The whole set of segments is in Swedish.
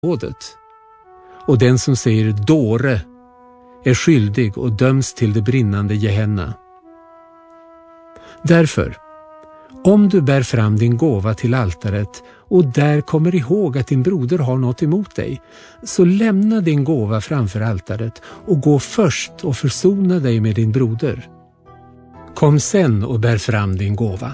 rådet. Och den som säger dåre är skyldig och döms till det brinnande Gehenna. Därför, om du bär fram din gåva till altaret och där kommer ihåg att din broder har något emot dig, så lämna din gåva framför altaret och gå först och försona dig med din broder. Kom sen och bär fram din gåva.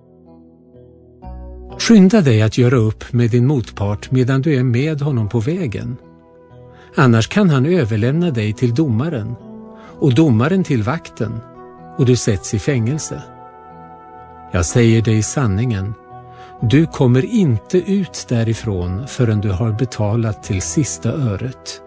Skynda dig att göra upp med din motpart medan du är med honom på vägen. Annars kan han överlämna dig till domaren och domaren till vakten och du sätts i fängelse. Jag säger dig sanningen, du kommer inte ut därifrån förrän du har betalat till sista öret.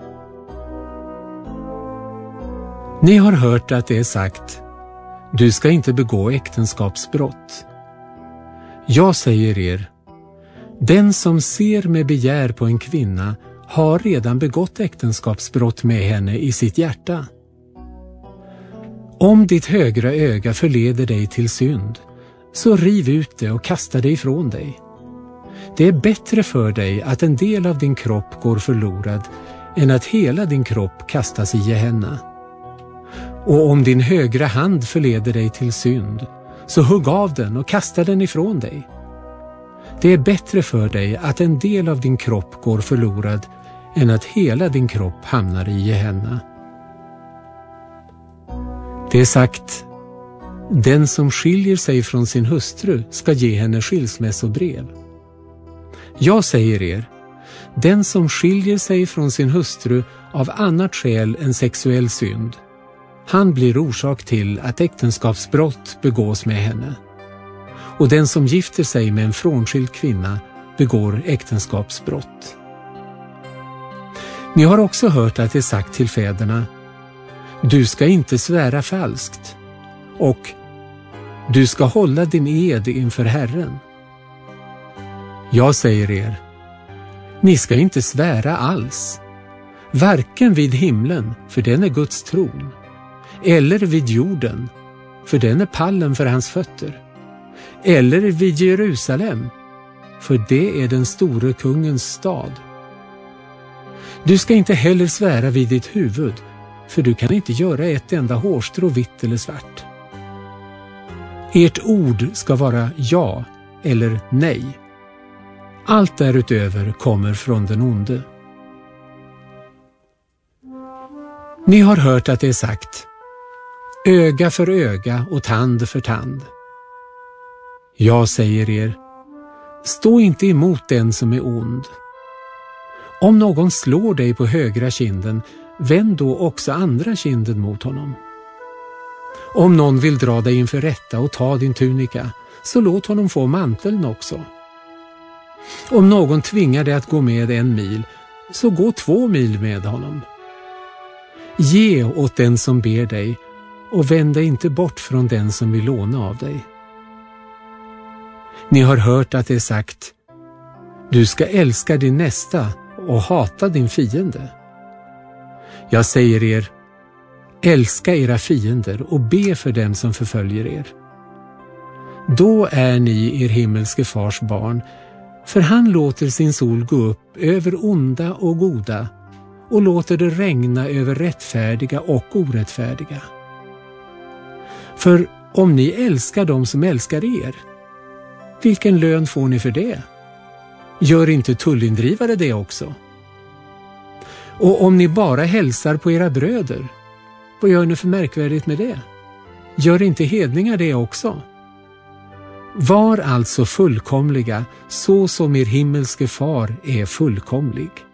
Ni har hört att det är sagt, du ska inte begå äktenskapsbrott. Jag säger er, den som ser med begär på en kvinna har redan begått äktenskapsbrott med henne i sitt hjärta. Om ditt högra öga förleder dig till synd, så riv ut det och kasta det ifrån dig. Det är bättre för dig att en del av din kropp går förlorad än att hela din kropp kastas i Gehenna. Och om din högra hand förleder dig till synd, så hugg av den och kasta den ifrån dig. Det är bättre för dig att en del av din kropp går förlorad än att hela din kropp hamnar i Gehenna. Det är sagt, den som skiljer sig från sin hustru ska ge henne skilsmässobrev. Jag säger er, den som skiljer sig från sin hustru av annat skäl än sexuell synd, han blir orsak till att äktenskapsbrott begås med henne. Och den som gifter sig med en frånskild kvinna begår äktenskapsbrott. Ni har också hört att det är sagt till fäderna, du ska inte svära falskt och du ska hålla din ed inför Herren. Jag säger er, ni ska inte svära alls, varken vid himlen, för den är Guds tron, eller vid jorden, för den är pallen för hans fötter, eller vid Jerusalem, för det är den store kungens stad. Du ska inte heller svära vid ditt huvud, för du kan inte göra ett enda hårstrå vitt eller svart. Ert ord ska vara ja eller nej. Allt därutöver kommer från den onde. Ni har hört att det är sagt, öga för öga och tand för tand. Jag säger er, stå inte emot den som är ond. Om någon slår dig på högra kinden, vänd då också andra kinden mot honom. Om någon vill dra dig inför rätta och ta din tunika, så låt honom få manteln också. Om någon tvingar dig att gå med 1 mil, så gå 2 mil med honom. Ge åt den som ber dig och vänd dig inte bort från den som vill låna av dig. Ni har hört att det är sagt, du ska älska din nästa och hata din fiende. Jag säger er, älska era fiender och be för dem som förföljer er. Då är ni er himmelske fars barn, för han låter sin sol gå upp över onda och goda och låter det regna över rättfärdiga och orättfärdiga. För om ni älskar dem som älskar er, vilken lön får ni för det? Gör inte tullindrivare det också? Och om ni bara hälsar på era bröder, vad gör ni för märkvärdigt med det? Gör inte hedningar det också? Var alltså fullkomliga, så som er himmelske far är fullkomlig.